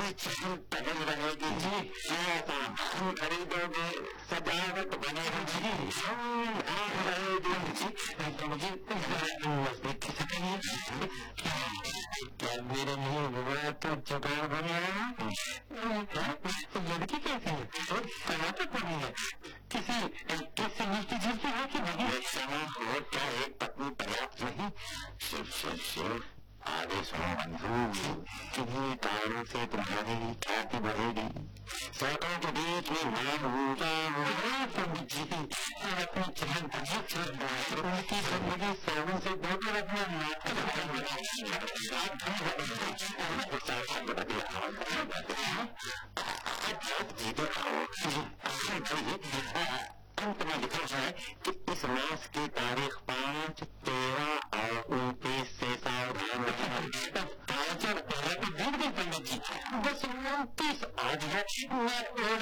चांद बदल रहेगी जी, सामान खरीदोगे, सजावट बनेगी जी, रहेगी जी। तो मुझे मस्जिद की सफाई क्या मेरे लिए हुआ तो जुगाड़ बना लड़की कैसी है, टमाटर बनी है, किसी किसी मिट्टी झुकी है कि नहीं? हो क्या एक पत्नी पर्याप्त नहीं? शिव आगे सुनो बंधु, किन्हीं कारणों से तुम्हारी ख्याति बढ़ेगी, सड़कों के बीच में नाम ऊंचा पंडित जी अपनी चहल उनकी जिंदगी सौगों से धोकर अपना जीते अंत में लिखा है कि इस मास की तारीख 5, 13 और 29 से सावधान रहना। 5 और 13 को बीत गई पंडित जी, बस 29 आज है।